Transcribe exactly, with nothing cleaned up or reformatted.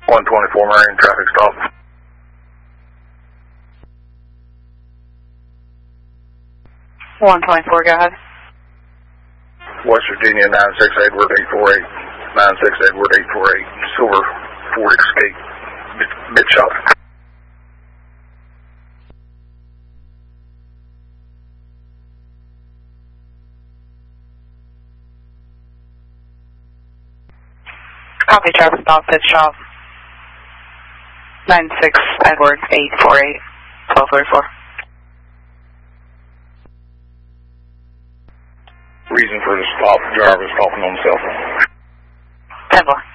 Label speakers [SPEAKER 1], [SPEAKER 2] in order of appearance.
[SPEAKER 1] one twenty-four Marine traffic stop.
[SPEAKER 2] one twenty-four, go ahead.
[SPEAKER 1] West Virginia nine six Edward eight four eight. nine six Edward eight four eight. Silver Ford Escape. Bit, bit shop.
[SPEAKER 2] Copy, traffic stop, pit shop. nine six Edward eight four eight. twelve thirty-four.
[SPEAKER 1] Reason for the stop, driver is talking on the cell phone.
[SPEAKER 2] ten four.